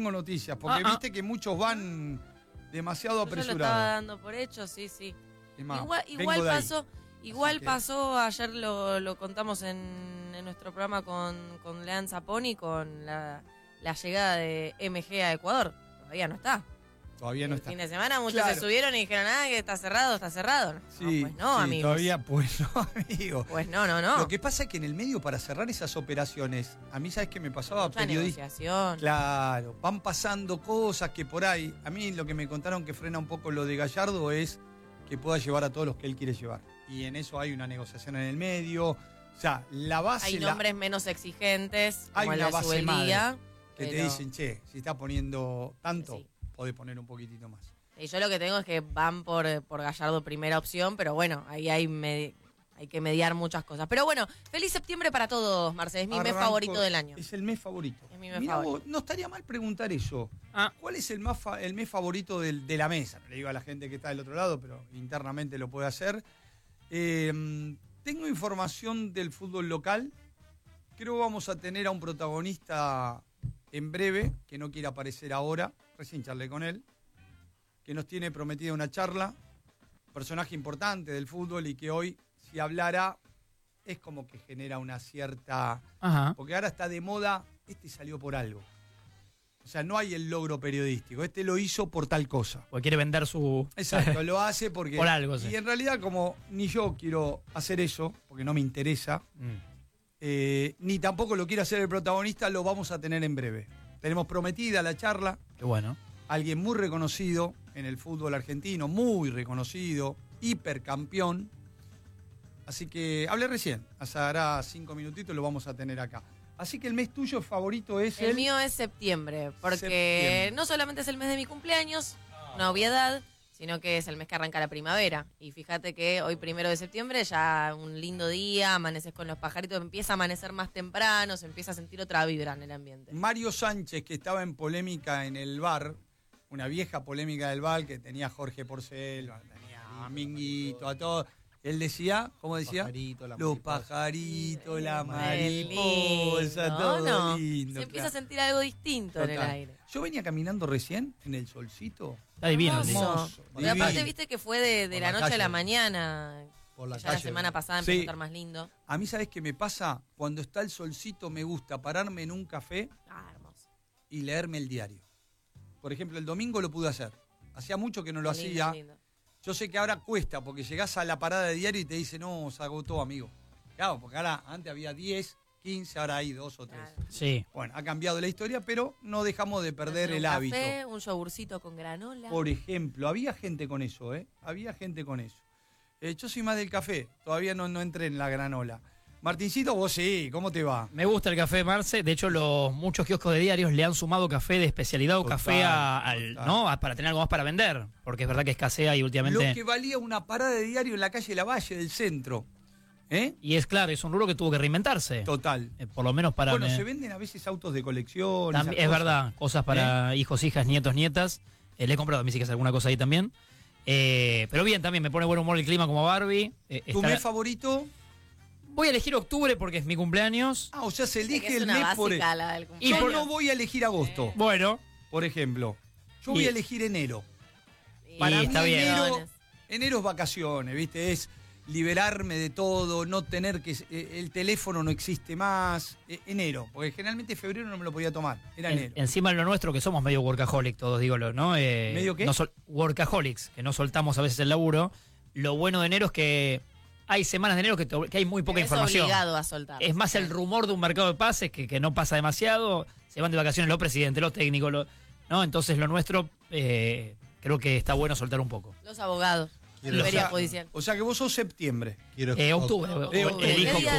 tengo noticias, porque viste que muchos van demasiado Yo apresurados. lo estaba dando por hecho, sí. Es más, Igual vengo de ahí. pasó, pasó, ayer lo contamos en nuestro programa con Lean Zaponi, con la llegada de MG a Ecuador. Todavía no está. Todavía no El está. fin de semana muchos Claro. se subieron y dijeron, que está cerrado. Sí, Pues no, sí, amigos. todavía, pues no, amigo. Pues no. Lo que pasa es que en el medio, para cerrar esas operaciones, a mí, ¿sabes qué me pasaba? Mucha negociación. Claro, van pasando cosas que por ahí, a mí lo que me contaron que frena un poco lo de Gallardo es que pueda llevar a todos los que él quiere llevar. Y en eso hay una negociación en el medio. O sea, la base... Hay nombres menos exigentes, hay como el una de base Subeldía, que te pero- dicen, che, si está poniendo tanto, Sí. podés poner un poquitito más. Y yo lo que tengo es que van por Gallardo primera opción, pero bueno, ahí hay que mediar muchas cosas. Pero bueno, feliz septiembre para todos, Marce. Es mi mes Arranco- favorito del año. Es el mes favorito. Es mi mes Mirá favorito. vos, no estaría mal preguntar eso. Ah. ¿Cuál es el mes favorito de la mesa? No le digo a la gente que está del otro lado, pero internamente lo puede hacer. Tengo información del fútbol local. Creo que vamos a tener a un protagonista en breve, que no quiere aparecer ahora. Recién charlé con él. Que nos tiene prometida una charla. Personaje importante del fútbol y que hoy, si hablara, es como que genera una cierta... Ajá. Porque ahora está de moda, salió por algo. O sea, no hay el logro periodístico. Lo hizo por tal cosa. Porque quiere vender su... Exacto, lo hace porque... Por algo, sí. Y en realidad, como ni yo quiero hacer eso, porque no me interesa, ni tampoco lo quiere hacer el protagonista, lo vamos a tener en breve. Tenemos prometida la charla. Qué bueno. Alguien muy reconocido en el fútbol argentino, muy reconocido, hipercampeón. Así que hablé recién, hará 5 minutitos, lo vamos a tener acá. Así que el mes tuyo favorito es El mío es septiembre, porque Septiembre. no solamente es el mes de mi cumpleaños, una obviedad, sino que es el mes que arranca la primavera. Y fíjate que hoy, 1 de septiembre, ya un lindo día, amaneces con los pajaritos, empieza a amanecer más temprano, se empieza a sentir otra vibra en el ambiente. Mario Sánchez, que estaba en polémica en el bar, una vieja polémica del bar que tenía a Jorge Porcel, tenía a Minguito, a todos. Él decía, ¿cómo decía? Los pajaritos, la mariposa, Lindo, todo ¿no? lindo. Se empieza a claro. sentir algo distinto en el Total. aire. Yo venía caminando recién en el solcito. Está divino. Hermoso. sí. Hermoso, Pero aparte, divino. viste que fue de Por la la noche a calle. la mañana. Por la Ya la calle. semana pasada empezó Sí. a estar más lindo. A mí, ¿sabés qué me pasa? Cuando está el solcito me gusta pararme en un café Hermoso. y leerme el diario. Por ejemplo, el domingo lo pude hacer. Hacía mucho que no lo Lindo, hacía. lindo. Yo sé que ahora cuesta, porque llegás a la parada de diario y te dice, no, se agotó, amigo. Claro, porque ahora antes había 10, 15, ahora hay 2 o 3. Claro. Sí. Bueno, ha cambiado la historia, pero no dejamos de perder Un el café, hábito. un yogurcito con granola. Por ejemplo, había gente con eso, ¿eh? Había gente con eso. Yo soy más del café, todavía no entré en la granola. Martincito, vos sí, ¿cómo te va? Me gusta el café, Marce. De hecho, muchos kioscos de diarios le han sumado café de especialidad o Total, café total. ¿no? Para tener algo más para vender. Porque es verdad que escasea y últimamente... Lo que valía una parada de diario en la calle Lavalle del centro. ¿Eh? Y es claro, es un rubro que tuvo que reinventarse. Total. Por lo menos para... Bueno, se venden a veces autos de colección. esas es cosas. verdad, cosas para hijos, hijas, nietos, nietas. Le he comprado a mí si que hace alguna cosa ahí también. Pero bien, también me pone buen humor el clima como Barbie. ¿Tu mes favorito? Voy a elegir octubre porque es mi cumpleaños. Ah, o sea, se Viste que elige es el una mes por... básica la del Yo cumpleaños. no voy a elegir agosto, Bueno, por ejemplo. Yo voy a elegir enero. Sí, Para mí está bien. enero es vacaciones, ¿viste? Es liberarme de todo, no tener que... el teléfono no existe más. Enero, porque generalmente febrero no me lo podía tomar. Era enero. Encima de lo nuestro, que somos medio workaholic todos, digo, ¿no? ¿Medio qué? Workaholics, que no soltamos a veces el laburo. Lo bueno de enero es que hay semanas de enero que hay muy poca Es información. obligado a soltar. Es más el rumor de un mercado de pases que no pasa demasiado. Se van de vacaciones los presidentes, los técnicos, ¿no? Entonces lo nuestro creo que está bueno soltar un poco. Los abogados. O Liberia sea, judicial. o sea que vos sos septiembre. Octubre. Octubre. Elijo ¿Qué día